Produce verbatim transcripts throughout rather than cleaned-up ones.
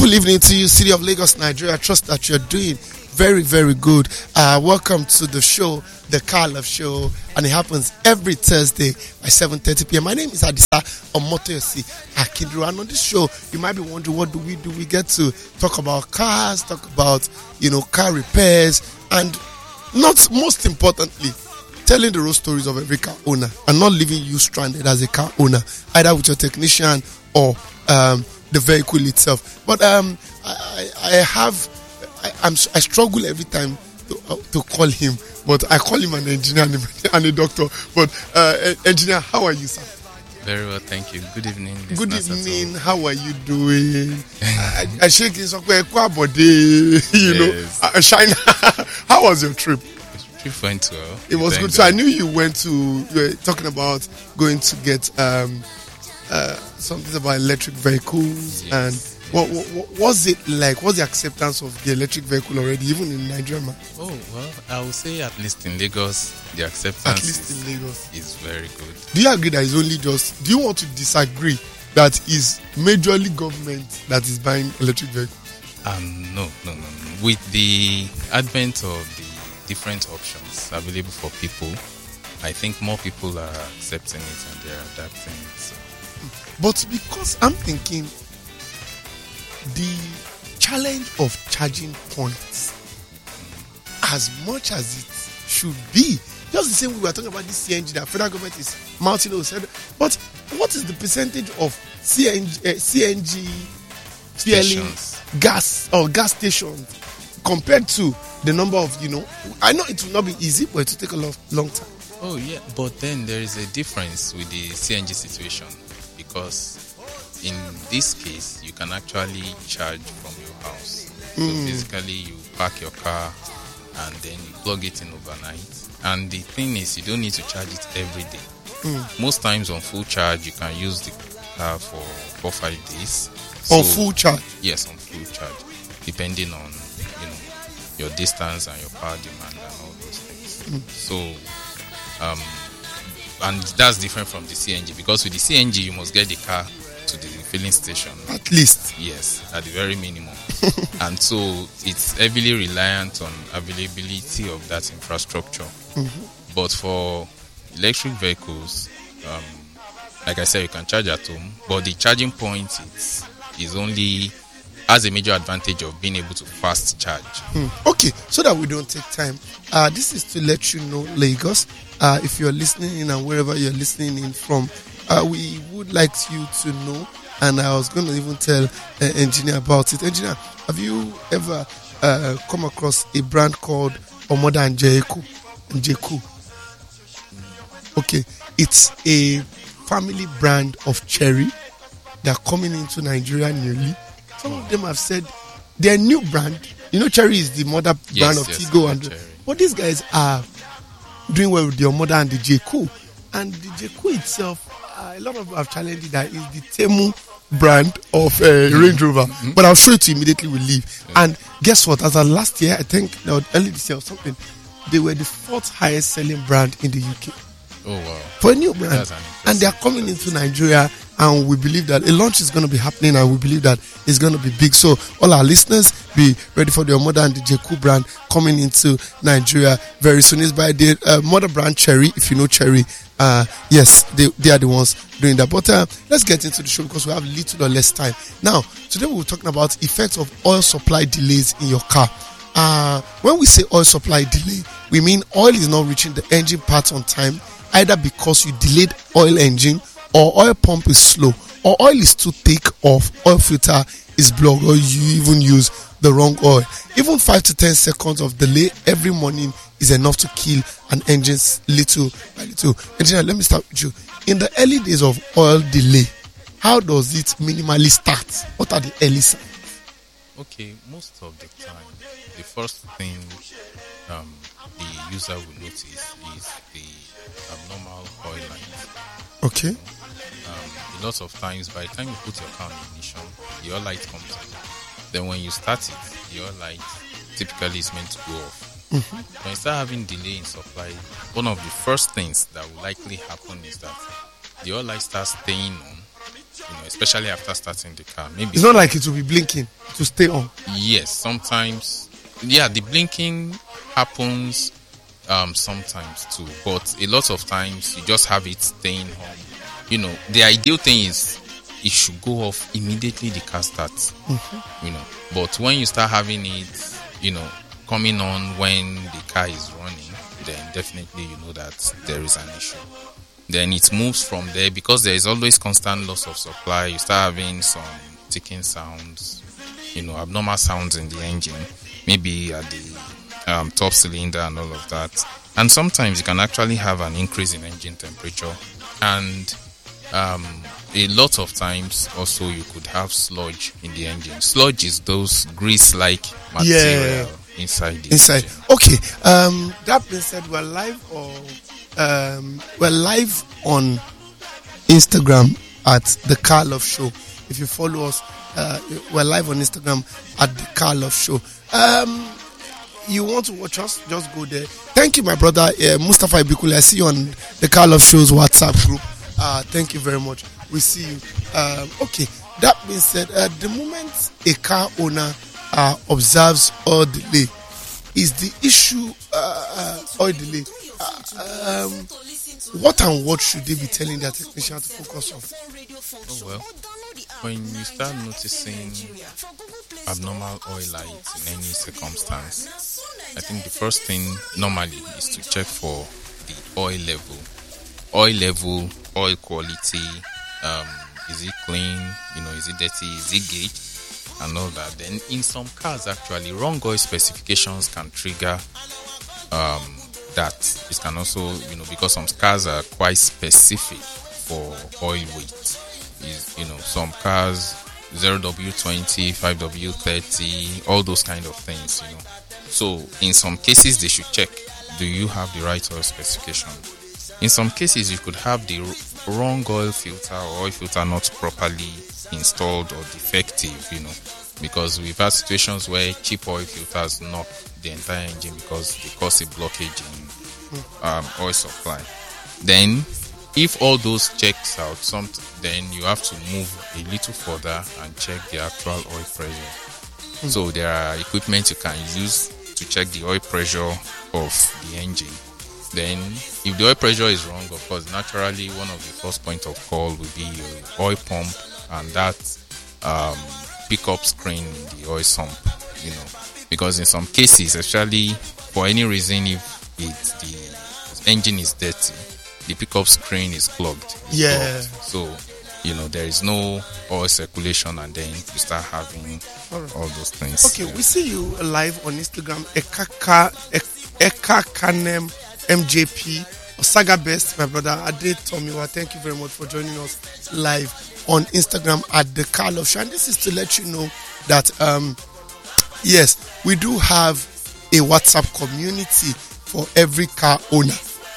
Wonderful evening to you, City of Lagos, Nigeria. I trust that you're doing very, very good. Uh, welcome to the show, The Car Love Show, and it happens every Thursday by seven thirty p.m. My name is Adisa Omotoyosi Akindru, and on this show, you might be wondering, what do we do? We get to talk about cars, talk about, you know, car repairs, and not most importantly, telling the road stories of every car owner and not leaving you stranded as a car owner, either with your technician or um, the vehicle itself. But um, I, I have, I, I'm, I struggle every time to, uh, to call him, but I call him an engineer and a, and a doctor. But uh, engineer, how are you, sir? Very well, thank you. Good evening. Good evening. How are you doing? I, I shake his body, you know. Uh, Shine. How was your trip? The trip went well. It was good. So I knew you went to. You were talking about going to get um, uh, something about electric vehicles. Yes. And what, what was it like? What's the acceptance of the electric vehicle already, even in Nigeria? Oh well, I would say at least in Lagos, the acceptance at least is, in Lagos is very good. Do you agree that it's only just? Do you want to disagree that it's majorly government that is buying electric vehicles? Um, no, no, no, no. With the advent of the different options available for people, I think more people are accepting it and they're adapting it. So. But because I'm thinking, the challenge of charging points, as much as it should be, just the same way we were talking about this C N G that federal government is mounting those. But what is the percentage of C N G, uh, C N G fueling gas or gas stations compared to the number of, you know, I know it will not be easy, but it will take a long, long time. Oh yeah, but then there is a difference with the C N G situation, because in this case you can actually charge from your house. So mm. basically you park your car and then you plug it in overnight. And the thing is, you don't need to charge it every day. Mm. Most times on full charge, you can use the car for four or five days. On so, full charge? Yes, on full charge, depending on, you know, your distance and your power demand and all those things. Mm. So, um, and that's different from the C N G, because with the C N G, you must get the car to the filling station. At least? Yes, at the very minimum. And so it's heavily reliant on availability of that infrastructure. Mm-hmm. But for electric vehicles, um, like I said, you can charge at home, but the charging point is, is only has a major advantage of being able to fast charge. Hmm. Okay, so that we don't take time, uh, this is to let you know, Lagos, uh, if you're listening in and wherever you're listening in from, uh, we would like you to know, and I was going to even tell uh, engineer about it. Engineer, have you ever uh, come across a brand called Omoda and Jeku? Jeku. Okay, it's a family brand of cherry. They're coming into Nigeria newly. Some of them have said their new brand. You know, cherry is the mother yes, brand of yes, Tigo, and but these guys are doing well with the Omoda and the Jeku. And the Jeku itself, uh, a lot of them have challenged that is the Temu brand of uh, mm-hmm. Range Rover. Mm-hmm. But I'll show it to you immediately we leave. Mm-hmm. And guess what? As of last year, I think, no, early this year or something, they were the fourth highest selling brand in the U K. Oh wow! For a new brand, and they are coming into Nigeria, and we believe that a launch is going to be happening, and we believe that it's going to be big. So all our listeners, be ready for the Omoda and the Jeku brand coming into Nigeria very soon. It's by the uh, mother brand Cherry, if you know Cherry. Uh, yes, they, they are the ones doing that. But uh, let's get into the show because we have little or less time. Now, today we're talking about effects of oil supply delays in your car. Uh, when we say oil supply delay, we mean oil is not reaching the engine parts on time, either because you delayed oil engine, or oil pump is slow, or oil is too thick, or oil filter is blocked, or you even use the wrong oil. Even five to ten seconds of delay every morning is enough to kill an engine little by little. Engineer, let me start with you. In the early days of oil delay, how does it minimally start? What are the early signs? Okay, most of the time, the first thing um, the user will notice is the abnormal oil lines. Okay. Um, a lot of times, by the time you put your car on ignition, the oil light comes on. Then when you start it, the oil light typically is meant to go off. Mm-hmm. When you start having delay in supply, one of the first things that will likely happen is that the oil light starts staying on you know, especially after starting the car. Maybe it's not like it will be blinking to stay on. Yes, sometimes. Yeah, the blinking happens um, sometimes too, but a lot of times you just have it staying on. You know, the ideal thing is it should go off immediately the car starts. Mm-hmm. You know, but when you start having it, you know, coming on when the car is running, then definitely you know that there is an issue. Then it moves from there because there is always constant loss of supply. You start having some ticking sounds, you know, abnormal sounds in the engine, maybe at the um, top cylinder and all of that. And sometimes you can actually have an increase in engine temperature. And um, a lot of times also you could have sludge in the engine. Sludge is those grease-like material yeah. inside the inside. engine. Okay, um, that being said, we're live or um, we're live on Instagram at the Car Love Show. If you follow us, uh, we're live on Instagram at the Car Love Show. Um, you want to watch us? Just go there. Thank you, my brother uh, Mustafa Ibikule. I see you on the Car Love Show's WhatsApp group. Uh, thank you very much. We see you. Um, okay, that being said, uh, the moment a car owner uh, observes oil delay, is the issue uh, uh, oil delay? Uh, um, what and what should they be telling their technician to focus on? Oh well, when you start noticing abnormal oil light in any circumstance, I think the first thing normally is to check for the oil level. Oil level, oil quality, um, is it clean, you know, is it dirty, is it gauged, and all that. Then in some cars actually, wrong oil specifications can trigger um, that. It can also, you know, because some cars are quite specific for oil weight. Is, you know, some cars zero W twenty, five W thirty, all those kind of things, you know. So in some cases they should check, do you have the right oil specification? In some cases you could have the wrong oil filter or oil filter not properly installed or defective, you know, because we've had situations where cheap oil filters knock the entire engine because they cause a blockage in um, oil supply. Then if all those checks out, some, then you have to move a little further and check the actual oil pressure. Mm. So there are equipment you can use to check the oil pressure of the engine. Then if the oil pressure is wrong, of course, naturally one of the first point of call will be your oil pump and that um, pickup screen in the oil sump, you know, because in some cases, especially for any reason, if it, the engine is dirty, the pickup screen is clogged. It's yeah. Clogged. So, you know, there is no oil circulation and then you start having all, right. all those things. Okay, yeah. We see you live on Instagram, Ekaka, Eka Kanem M J P, Osaga Best, my brother Ade Tomiwa. Thank you very much for joining us live on Instagram at the Car Love Show. And this is to let you know that, um, yes, we do have a WhatsApp community for every car owner.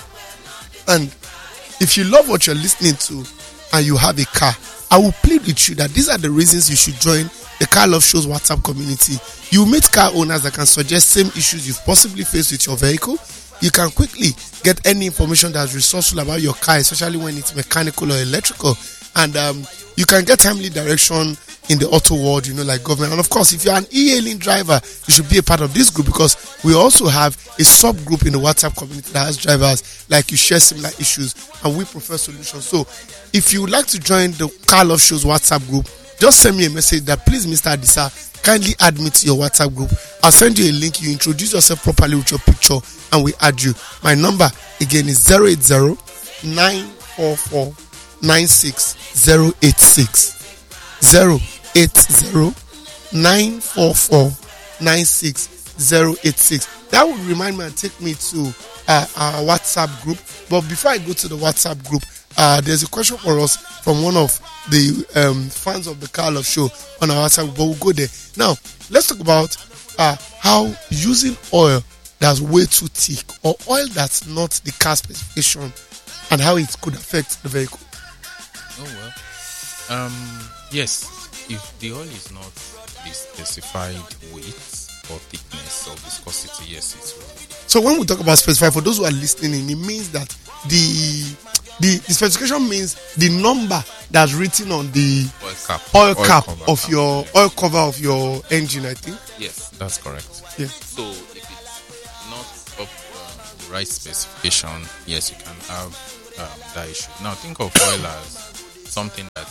And if you love what you're listening to and you have a car, I will plead with you that these are the reasons you should join the Car Love Show's WhatsApp community. You meet car owners that can suggest same issues you've possibly faced with your vehicle. You can quickly get any information that's resourceful about your car, especially when it's mechanical or electrical. And um, you can get timely direction in the auto world, you know, like government. And of course, if you're an e-hailing driver, you should be a part of this group because we also have a subgroup in the WhatsApp community that has drivers like you share similar issues and we prefer solutions. So if you would like to join the Car Love Show's WhatsApp group, just send me a message that please, Mister Adisa, kindly add me to your WhatsApp group. I'll send you a link. You introduce yourself properly with your picture and we add you. My number again is zero eight zero, nine four four, nine six zero eight six. zero eight zero, nine four four, nine six zero eight six. That would remind me and take me to uh, our WhatsApp group. But before I go to the WhatsApp group, uh, there's a question for us from one of the um, fans of the Car Love Show on our WhatsApp, but we'll go there. Now, let's talk about uh, how using oil that's way too thick or oil that's not the car specification and how it could affect the vehicle. Oh, well. Um, yes, if the oil is not the specified weight or thickness or viscosity, yes, it's wrong. So when we talk about specified, for those who are listening in, it means that the the, the specification means the number that's written on the Oil cap. oil cap cover of cap. your oil cover of your engine, I think. Yes, that's correct. Yeah. So if it's not up um, the right specification, yes, you can have um, that issue. Now think of oil as something that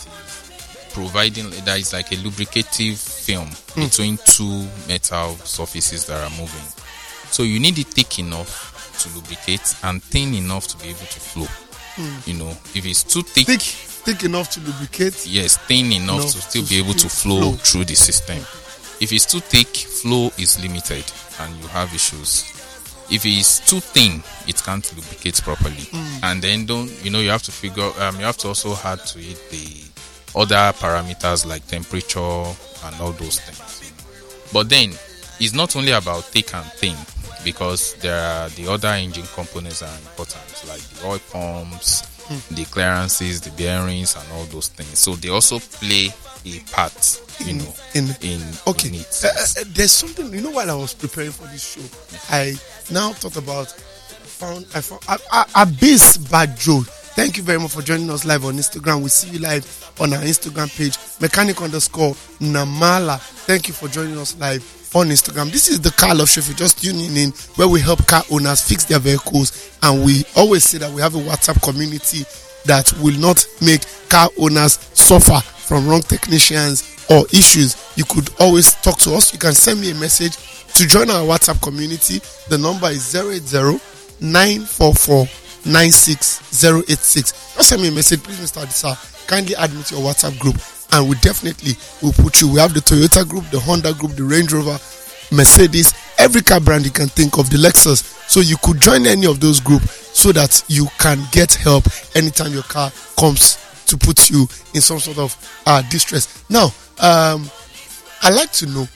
is providing, that is like a lubricative film mm. between two metal surfaces that are moving. So you need it thick enough to lubricate and thin enough to be able to flow. Mm. You know, if it's too thick, thick, thick enough to lubricate. Yes, thin enough enough to still to be able to flow, flow through the system. If it's too thick, flow is limited and you have issues. If it's too thin, it can't lubricate properly. Mm. And then don't, you know, you have to figure, um, you have to also add to it the other parameters like temperature and all those things. But then, it's not only about thick and thin, because there are the other engine components are important, like the oil pumps, mm. the clearances, the bearings, and all those things. So they also play a part, you know, in in okay. in it. Uh, uh, there's something, you know, while I was preparing for this show, I now thought about found I found Abyss Bajo. Thank you very much for joining us live on Instagram. We see you live on our Instagram page, mechanic underscore Namala. Thank you for joining us live on Instagram. This is the Car Love Show. If you're just tuning in, where we help car owners fix their vehicles, and we always say that we have a WhatsApp community that will not make car owners suffer from wrong technicians or issues. You could always talk to us. You can send me a message to join our WhatsApp community. The number is zero eight zero nine four four nine six zero eight six. Just send me a message, please, Mister Adisa. Kindly add me to your WhatsApp group, and we definitely will put you. We have the Toyota group, the Honda group, the Range Rover, Mercedes, every car brand you can think of, the Lexus. So you could join any of those groups so that you can get help anytime your car comes to put you in some sort of uh, distress. Now, um, I'd like to know,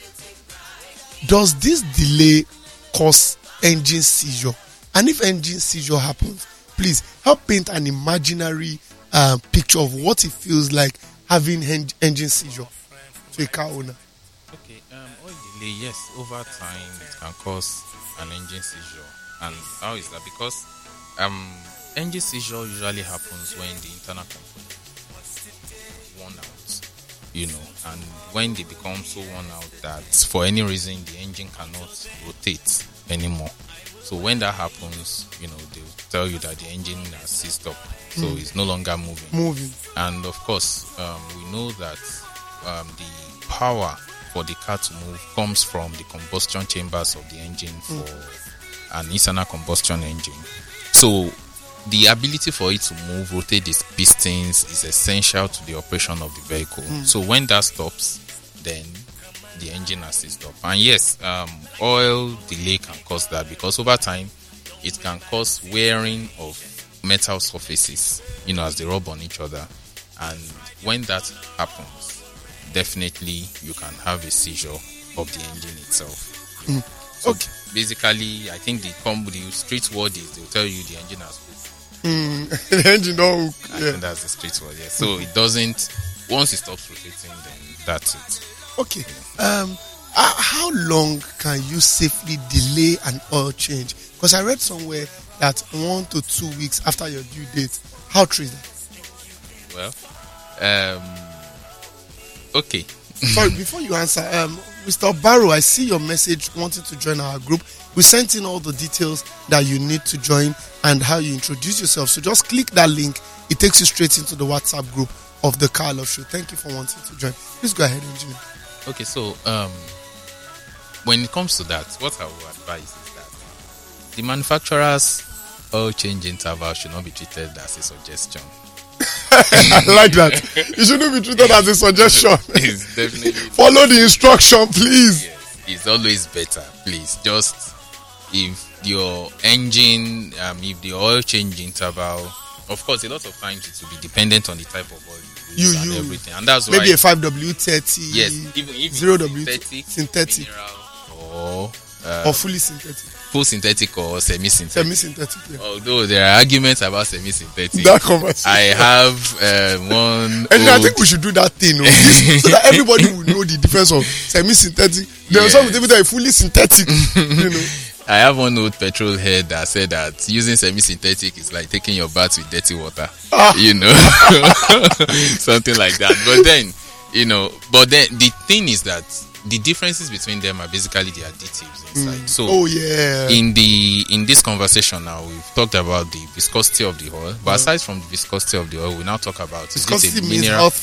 does this delay cause engine seizure? And if engine seizure happens, please help paint an imaginary uh, picture of what it feels like having en- engine seizure to a car owner. Okay, um, oil delay, yes, over time it can cause an engine seizure. And how is that? Because um, engine seizure usually happens when the internal component is worn out, you know, and when they become so worn out that for any reason the engine cannot rotate anymore. So when that happens, you know, they'll tell you that the engine has seized up, so mm. it's no longer moving. Moving. And of course, um, we know that um, the power for the car to move comes from the combustion chambers of the engine for mm. an internal combustion engine. So the ability for it to move, rotate its pistons is essential to the operation of the vehicle. Mm. So when that stops, then the engine has seized up. And yes, um, oil delay can cause that, because over time it can cause wearing of metal surfaces, you know, as they rub on each other. And when that happens, definitely you can have a seizure of the engine itself. Mm. So okay. Basically, I think the, com- the street word is they'll tell you the engine has hooked. Mm. The engine don't hook. I yeah. think that's the street word, yeah. So mm. it doesn't, once it stops rotating, then that's it. Okay. Um, uh, how long can you safely delay an oil change? Because I read somewhere that one to two weeks after your due date. How true is that? Well, um, okay. Sorry, before you answer, um, Mister Barrow, I see your message wanting to join our group. We sent in all the details that you need to join and how you introduce yourself. So just click that link. It takes you straight into the WhatsApp group of the Car Love Show. Thank you for wanting to join. Please go ahead, engineer. Okay, so um, when it comes to that, what I would advise is that the manufacturer's oil change interval should not be treated as a suggestion. I like that. It shouldn't be treated as a suggestion. It's definitely follow the instruction, please. Yes, it's always better. Please, just if your engine, um, if the oil change interval, of course, a lot of times it will be dependent on the type of oil you use you, and you. everything, and that's maybe why a five W thirty. Yes, even if zero W synthetic, synthetic, or uh, or fully synthetic, full synthetic or semi-synthetic. Semi-synthetic. Yeah. Although there are arguments about semi-synthetic, that conversation. I have uh, one. And I think we should do that thing, no? So that everybody will know the difference of semi-synthetic. There are yes. some people that are fully synthetic. You know. I have one old petrol head that said that using semi-synthetic is like taking your bath with dirty water. Ah. You know, something like that. But then, you know, but then the thing is that the differences between them are basically the additives inside. Mm. So, oh yeah. In the in this conversation now, we've talked about the viscosity of the oil. But mm. aside from the viscosity of the oil, we now talk about viscosity is it a means mineral? how